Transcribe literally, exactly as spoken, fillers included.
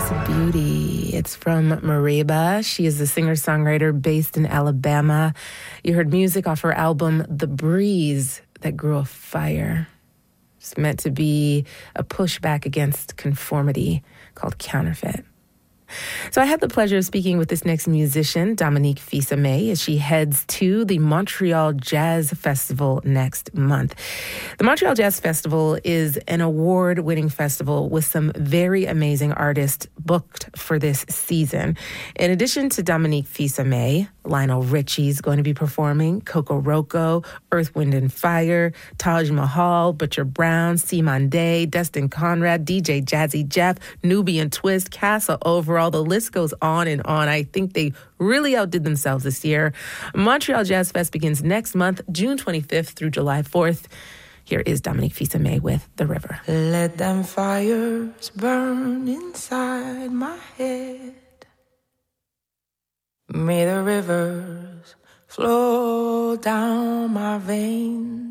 Beauty. It's from Mereba. She is a singer-songwriter based in Alabama. You heard music off her album, The Breeze That Grew a Fire. It's meant to be a pushback against conformity called Counterfeit. So I had the pleasure of speaking with this next musician, Dominique Fils-Aimé, as she heads to the Montreal Jazz Festival next month. The Montreal Jazz Festival is an award-winning festival with some very amazing artists booked for this season. In addition to Dominique Fils-Aimé, Lionel Richie's going to be performing, Coco Roco, Earth, Wind and Fire, Taj Mahal, Butcher Brown, Simon Day, Destin Conrad, D J Jazzy Jeff, Nubian Twist, Casa Overall. The list goes on and on. I think they really outdid themselves this year. Montreal Jazz Fest begins next month, June twenty-fifth through July fourth. Here is Dominique Fils-Aimé with The River. Let them fires burn inside my head. May the rivers flow down my veins.